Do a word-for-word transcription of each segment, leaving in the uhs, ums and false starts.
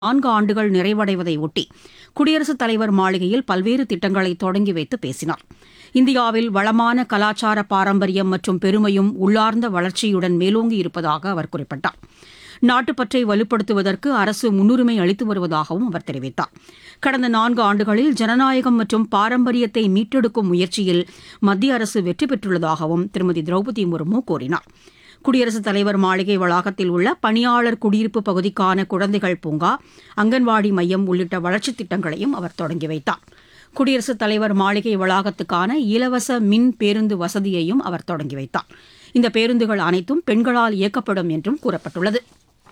நான்கு ஆண்டுகள் நிறைவடைவதை ஒட்டி குடியரசுத் தலைவர் மாளிகையில் பல்வேறு திட்டங்களை தொடங்கி வைத்து பேசினார். இந்தியாவில் வளமான கலாச்சார பாரம்பரியம் மற்றும் பெருமையும் உள்ளார்ந்த வளர்ச்சியுடன் மேலோங்கி இருப்பதாக அவர் குறிப்பிட்டார். நாட்டுப்பற்றை வலுப்படுத்துவதற்கு அரசு முன்னுரிமை அளித்து வருவதாகவும் அவர் தெரிவித்தார். கடந்த நான்கு ஆண்டுகளில் ஜனநாயகம் மற்றும் பாரம்பரியத்தை மீட்டெடுக்கும் முயற்சியில் மத்திய அரசு வெற்றி பெற்றுள்ளதாகவும் திருமதி திரௌபதி முர்மு கூறினார். குடியரசுத் தலைவர் மாளிகை வளாகத்தில் உள்ள பணியாளர் குடியிருப்பு பகுதிக்கான குழந்தைகள் பூங்கா, அங்கன்வாடி மையம் உள்ளிட்ட வளர்ச்சித் திட்டங்களையும் அவர் தொடங்கி வைத்தார். குடியரசுத் தலைவர் மாளிகை வளாகத்துக்கான இலவச மின் பேருந்து வசதியையும் அவர் தொடங்கி வைத்தார். இந்த பேருந்துகள் அனைத்தும் பெண்களால் இயக்கப்படும் என்றும் கூறப்பட்டுள்ளது.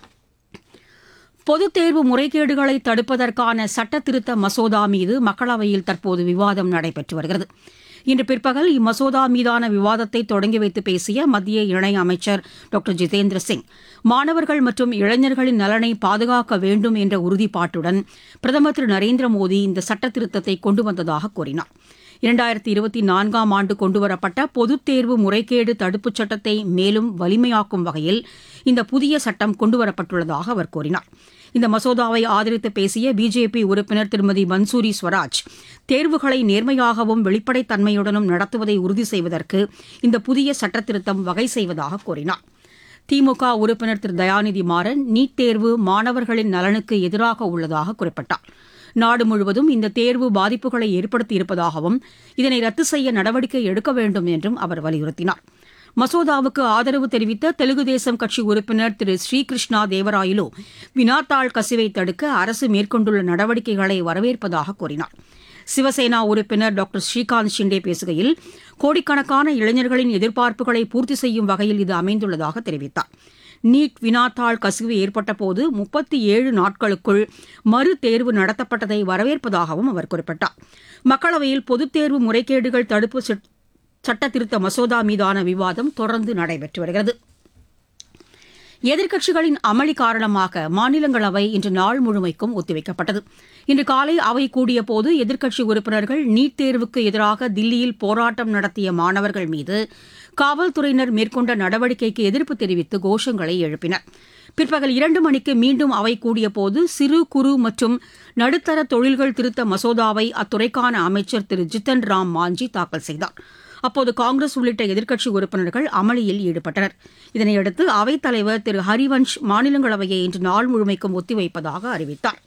பொதுத் தேர்வு முறைகேடுகளை தடுப்பதற்கான சட்டத்திருத்த மசோதா மீது மக்களவையில் தற்போது விவாதம் நடைபெற்று வருகிறது. இன்று பிற்பகல் இம்மசோதா மீதான விவாதத்தை தொடங்கி வைத்து பேசிய மத்திய இணையமைச்சர் டாக்டர் ஜிதேந்திர சிங், மாணவர்கள் மற்றும் இளைஞர்களின் நலனை பாதுகாக்க வேண்டும் என்ற உறுதிப்பாட்டுடன் பிரதமர் திரு நரேந்திர மோடி இந்த சட்டத்திருத்தத்தை கொண்டு வந்ததாக கூறினார். இரண்டாயிரத்தி இருபத்தி நான்காம் ஆண்டு கொண்டுவரப்பட்ட பொதுத் தேர்வு முறைகேடு தடுப்புச் சட்டத்தை மேலும் வலிமையாக்கும் வகையில் இந்த புதிய சட்டம் கொண்டுவரப்பட்டுள்ளதாக அவர் கூறினார். இந்த மசோதாவை ஆதரித்து பேசிய பிஜேபி உறுப்பினர் திருமதி மன்சூரி ஸ்வராஜ், தேர்வுகளை நேர்மையாகவும் வெளிப்படைத்தன்மையுடனும் நடத்துவதை உறுதி செய்வதற்கு இந்த புதிய சட்டத்திருத்தம் வகை செய்வதாக கூறினார். திமுக உறுப்பினர் திரு தயாநிதி மாறன், நீட் தேர்வு மாணவர்களின் நலனுக்கு எதிராக உள்ளதாக குறிப்பிட்டார். நாடு முழுவதும் இந்த தேர்வு பாதிப்புகளை ஏற்படுத்தியிருப்பதாகவும் இதனை ரத்து செய்ய நடவடிக்கை எடுக்க வேண்டும் என்றும் அவர் வலியுறுத்தினார். மசோதாவுக்கு ஆதரவு தெரிவித்த தெலுங்கு தேசம் கட்சி உறுப்பினர் திரு ஸ்ரீகிருஷ்ணா தேவராயலு, வினாத்தாள் கசிவை தடுக்க அரசு மேற்கொண்டுள்ள நடவடிக்கைகளை வரவேற்பதாக கூறினார். சிவசேனா உறுப்பினர் டாக்டர் ஸ்ரீகாந்த் ஷிண்டே பேசுகையில், கோடிக்கணக்கான இளைஞர்களின் எதிர்பார்ப்புகளை பூர்த்தி செய்யும் வகையில் இது அமைந்துள்ளதாக தெரிவித்தார். நீட் வினாத்தாள் கசிவு ஏற்பட்டபோது முப்பத்தி ஏழு நாட்களுக்குள் மறு தேர்வு நடத்தப்பட்டதை வரவேற்பதாகவும் அவர் குறிப்பிட்டார். மக்களவையில் பொதுத் தேர்வு முறைகேடுகள் தடுப்பு சட்டத்திருத்த மசோதா மீதான விவாதம் தொடர்ந்து நடைபெற்று வருகிறது. எதிர்க்கட்சிகளின் அமளி காரணமாக மாநிலங்களவை இன்று நாள் முழுமைக்கும் ஒத்திவைக்கப்பட்டது. இன்று காலை அவை கூடியபோது எதிர்க்கட்சி உறுப்பினர்கள் நீட் தேர்வுக்கு எதிராக தில்லியில் போராட்டம் நடத்திய மாணவர்கள் மீது காவல்துறையினர் மேற்கொண்ட நடவடிக்கைக்கு எதிர்ப்பு தெரிவித்து கோஷங்களை எழுப்பினர். பிற்பகல் இரண்டு மணிக்கு மீண்டும் அவை கூடியபோது சிறு குறு மற்றும் நடுத்தர தொழில்கள் திருத்த மசோதாவை அத்துறைக்கான அமைச்சர் திரு ஜித்தன் ராம் மாஞ்சி தாக்கல் செய்தார். அப்போது காங்கிரஸ் உள்ளிட்ட எதிர்க்கட்சி உறுப்பினர்கள் அமளியில் ஈடுபட்டனர். இதனையடுத்து அவைத் தலைவர் திரு ஹரிவன்ஷ் மாநிலங்களவையை இன்று நாள் முழுமைக்கும் ஒத்திவைப்பதாக அறிவித்தார்.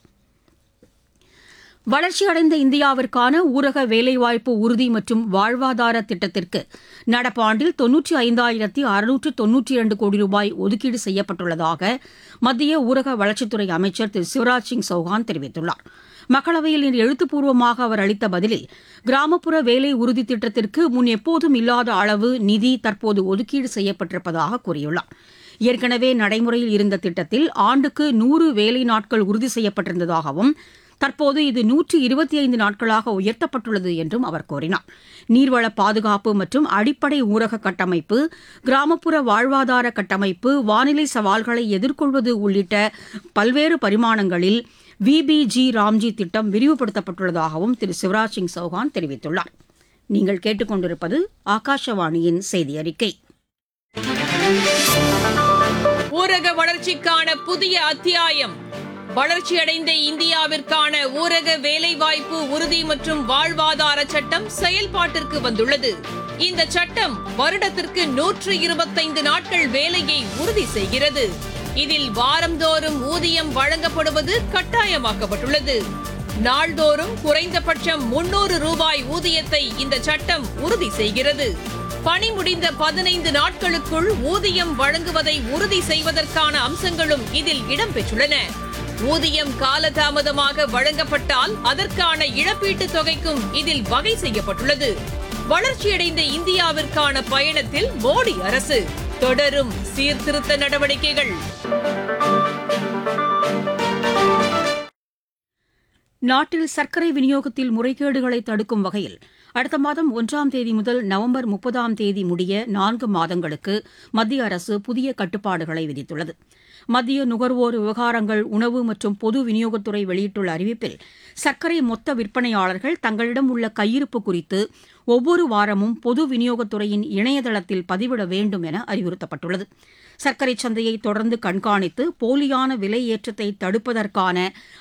வளர்ச்சியடைந்த இந்தியாவிற்கான ஊரக வேலைவாய்ப்பு உறுதி மற்றும் வாழ்வாதார திட்டத்திற்கு நடப்பாண்டில் தொன்னூற்றி ஐந்தாயிரத்தி அறுநூற்று தொன்னூற்றி இரண்டு கோடி ரூபாய் ஒதுக்கீடு செய்யப்பட்டுள்ளதாக மத்திய ஊரக வளர்ச்சித்துறை அமைச்சர் திரு சிவராஜ் சிங் சௌஹான் தெரிவித்துள்ளார். மக்களவையில் இன்று எழுத்துப்பூர்வமாக அவர் அளித்த பதிலில், கிராமப்புற வேலை உறுதி திட்டத்திற்கு முன் எப்போதும் இல்லாத அளவு நிதி தற்போது ஒதுக்கீடு செய்யப்பட்டிருப்பதாக கூறியுள்ளார். ஏற்கனவே நடைமுறையில் இருந்த திட்டத்தில் ஆண்டுக்கு நூறு வேலை நாட்கள் உறுதி செய்யப்பட்டிருந்ததாகவும் தற்போது இது நூற்றி இருபத்தி ஐந்து நாட்களாக உயர்த்தப்பட்டுள்ளது என்றும் அவர் கூறினார். நீர்வள பாதுகாப்பு மற்றும் அடிப்படை ஊரக கட்டமைப்பு, கிராமப்புற வாழ்வாதார கட்டமைப்பு, வானிலை சவால்களை எதிர்கொள்வது உள்ளிட்ட பல்வேறு பரிமாணங்களில் விபிஜி ராம்ஜி திட்டம் விரிவுபடுத்தப்பட்டுள்ளதாகவும் திரு சிவராஜ் சிங் சௌஹான் தெரிவித்துள்ளார். நீங்கள் கேட்டுக்கொண்டிருப்பது ஆகாஷவாணியின் செய்தி அறிக்கை. ஊரக வளர்ச்சிக்கான புதிய அத்தியாயம். வளர்ச்சியடைந்த இந்தியாவிற்கான ஊரக வேலைவாய்ப்பு உறுதி மற்றும் வாழ்வாதார சட்டம் செயல்பாட்டிற்கு வந்துள்ளது. இந்த சட்டம் வருடத்திற்கு நூற்று இருபத்தைந்து நாட்கள் வேலையை உறுதி செய்கிறது. இதில் வாரந்தோறும் ஊதியம் வழங்கப்படுவது கட்டாயமாக்கப்பட்டுள்ளது. நாள்தோறும் குறைந்தபட்சம் முன்னூறு ரூபாய் ஊதியத்தை இந்த சட்டம் உறுதி செய்கிறது. பணி முடிந்த பதினைந்து நாட்களுக்குள் ஊதியம் வழங்குவதை உறுதி செய்வதற்கான அம்சங்களும் இதில் இடம்பெற்றுள்ளன. ஊதியம் காலதாமதமாக வழங்கப்பட்டால் அதற்கான இழப்பீட்டுத் தொகைக்கும் இதில் வகை செய்யப்பட்டுள்ளது. வளர்ச்சியடைந்த இந்தியாவிற்கான பயணத்தில் மோடி அரசு தொடரும் சீர்திருத்த நடவடிக்கைகள். நாட்டில் சர்க்கரை விநியோகத்தில் முறைகேடுகளை தடுக்கும் வகையில் அடுத்த மாதம் ஒன்றாம் தேதி முதல் நவம்பர் முப்பதாம் தேதி முடிய நான்கு மாதங்களுக்கு மத்திய அரசு புதிய கட்டுப்பாடுகளை விதித்துள்ளது. மத்திய நுகர்வோர் விவகாரங்கள், உணவு மற்றும் பொது விநியோகத்துறை வெளியிட்டுள்ள அறிவிப்பில், சர்க்கரை மொத்த விற்பனையாளர்கள் தங்களிடம் உள்ள கையிருப்பு குறித்து ஒவ்வொரு வாரமும் பொது விநியோகத்துறையின் இணையதளத்தில் பதிவிட வேண்டும் என அறிவுறுத்தப்பட்டுள்ளது. சர்க்கரை சந்தையை தொடர்ந்து கண்காணித்து போலியான விலை ஏற்றத்தை தடுப்பதற்கான